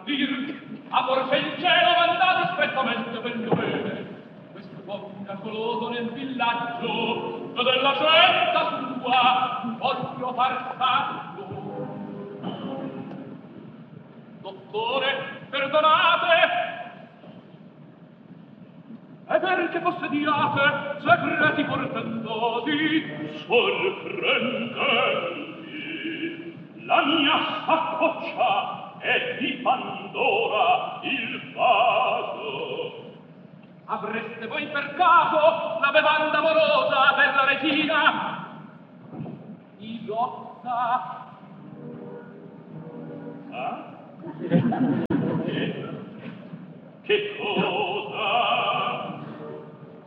dir, amor c'è il cielo mandato strettamente per il dovere. Questo uomo miracoloso nel villaggio della scelta sua voglio far santo. Dottore, perdonate, e perché possediate segreti portentosi, sorprendenti, la mia saccoccia è di Pandora il vaso. Avreste voi per caso la bevanda amorosa per la regina? Isotta? Ah? Che